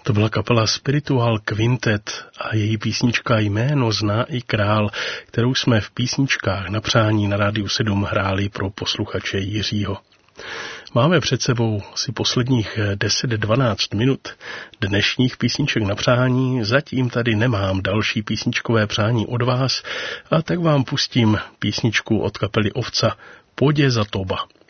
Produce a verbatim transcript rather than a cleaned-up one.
To byla kapela Spiritual Quintet a její písnička Jméno zná i král, kterou jsme v písničkách na přání na Rádiu sedm hráli pro posluchače Jiřího. Máme před sebou asi posledních deset dvanáct minut dnešních písniček na přání, zatím tady nemám další písničkové přání od vás, a tak vám pustím písničku od kapely Ovca Poďe za toba.